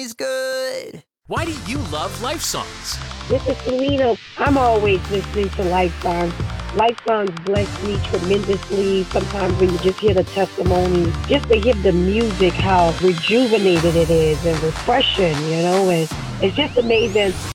always good. Why do you love Life Songs? This is Selena. I'm always listening to Life Songs. Life Songs bless me tremendously. Sometimes when you just hear the testimonies, just to hear the music, how rejuvenated it is and refreshing, and it's just amazing.